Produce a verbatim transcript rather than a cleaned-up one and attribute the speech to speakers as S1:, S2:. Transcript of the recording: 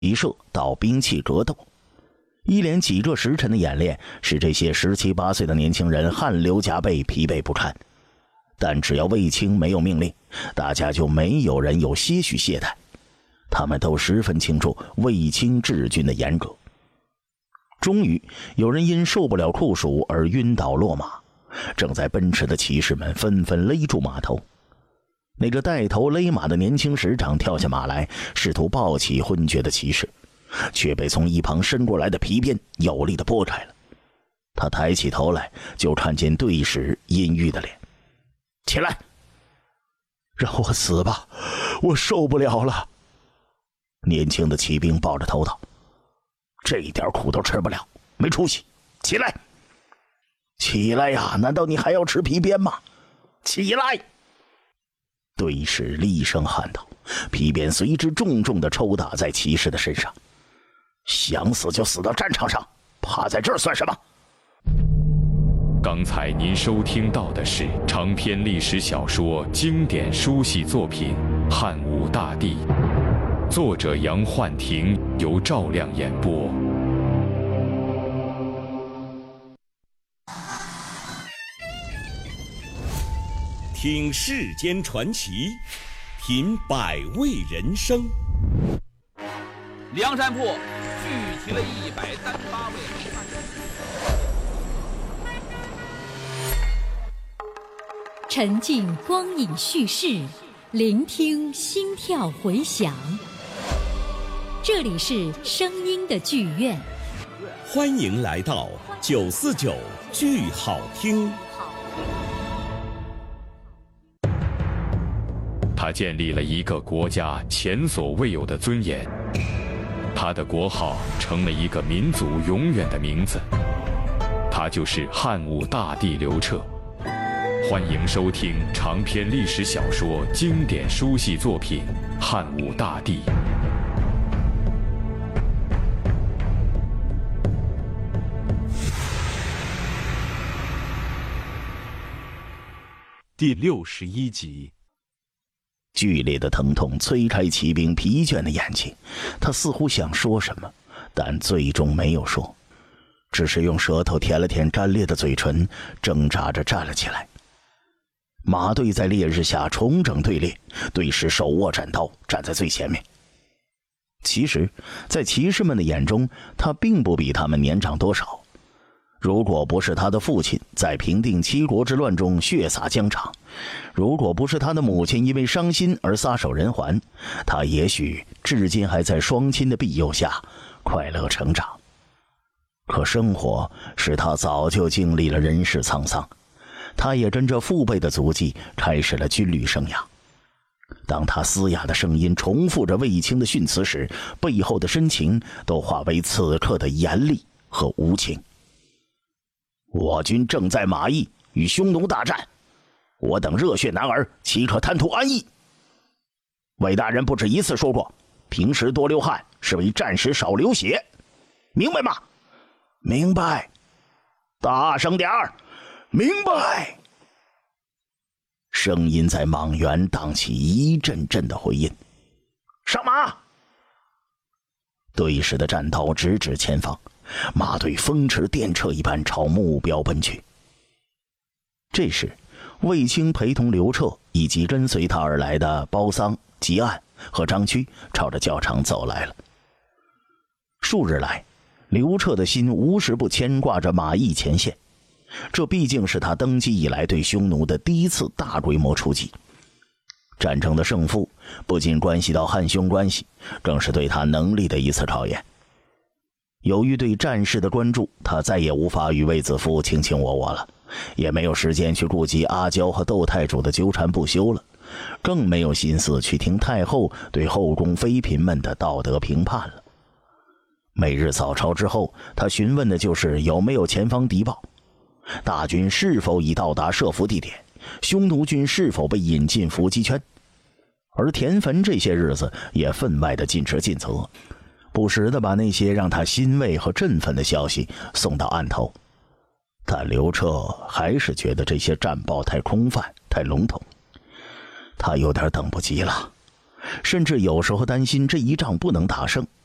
S1: 一射到兵器格斗。一连几个时辰的演练使这些十七八岁的年轻人汗流浃背，疲惫不堪。但只要卫青没有命令，大家就没有人有些许懈怠。他们都十分清楚卫青治军的严格。终于有人因受不了酷暑而晕倒落马，正在奔驰的骑士们纷纷勒住马头。那个带头勒马的年轻使长跳下马来，试图抱起昏厥的骑士，却被从一旁伸过来的皮鞭有力地拨开了。他抬起头来，就看见队使阴郁的脸。起来，让我死吧，我受不了了。年轻的骑兵抱着头道，这一点苦都吃不了，没出息，起来，起来呀！难道你还要吃皮鞭吗？起来！队士厉声喊道，皮鞭随之重重地抽打在骑士的身上。想死就死到战场上，趴在这儿算什么？
S2: 刚才您收听到的是长篇历史小说经典书系作品《汉武大帝》，作者杨焕廷，由赵亮演播。
S3: 听世间传奇，品百味人生。
S4: 梁山泊聚集了一百三十八位好汉。
S5: 沉浸光影叙事，聆听心跳回响。这里是声音的剧院，
S3: 欢迎来到九四九剧好听。
S2: 他建立了一个国家前所未有的尊严，他的国号成了一个民族永远的名字，他就是汉武大帝刘彻。欢迎收听长篇历史小说经典书系作品《汉武大帝》。
S6: 第六十一集。
S1: 剧烈的疼痛催开骑兵疲倦的眼睛，他似乎想说什么，但最终没有说，只是用舌头舔了舔干裂的嘴唇，挣扎着站了起来。马队在烈日下重整队列，队士手握斩刀，站在最前面。其实在骑士们的眼中，他并不比他们年长多少。如果不是他的父亲在平定七国之乱中血洒疆场，如果不是他的母亲因为伤心而撒手人寰，他也许至今还在双亲的庇佑下快乐成长。可生活使他早就经历了人世沧桑，他也跟着父辈的足迹开始了军旅生涯。当他嘶哑的声音重复着卫青的训词时，背后的深情都化为此刻的严厉和无情。我军正在马邑与匈奴大战，我等热血男儿岂可贪图安逸？魏大人不止一次说过，平时多流汗是为战时少流血，明白吗？明白。大声点儿，明白。声音在莽原荡起一阵阵的回音。上马！队士的战刀直指前方，马队风驰电掣一般朝目标奔去。这时卫青陪同刘彻以及跟随他而来的包桑、吉岸和张曲朝着教场走来了。数日来，刘彻的心无时不牵挂着马邑前线，这毕竟是他登基以来对匈奴的第一次大规模出击。战争的胜负不仅关系到汉匈关系，更是对他能力的一次考验。由于对战事的关注，他再也无法与卫子夫卿卿我我了，也没有时间去顾及阿娇和窦太主的纠缠不休了，更没有心思去听太后对后宫妃嫔们的道德评判了。每日早朝之后，他询问的就是有没有前方敌报，大军是否已到达设伏地点，匈奴军是否被引进伏击圈。而田汾这些日子也分外的尽职尽责，不时地把那些让他欣慰和振奋的消息送到案头。但刘彻还是觉得这些战报太空泛，太笼统。他有点等不及了，甚至有时候担心这一仗不能打胜，